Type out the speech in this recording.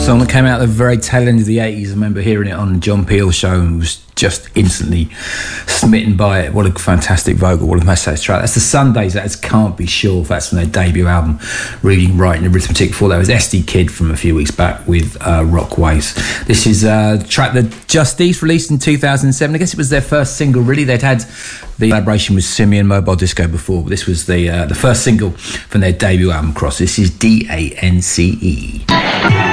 Song that came out at the very tail end of the 80s. I remember hearing it on the John Peel show and was just instantly smitten by it. What a fantastic vocal, what a message track. That's the Sundays, that is Can't Be Sure. That's from their debut album, Reading, Writing, Arithmetic. Before that was SD Kid from a few weeks back with Rock Waves. This is a track that Justice released in 2007. I guess it was their first single, really. They'd had the collaboration with Simeon Mobile Disco before, but this was the first single from their debut album, Cross. This is DANCE.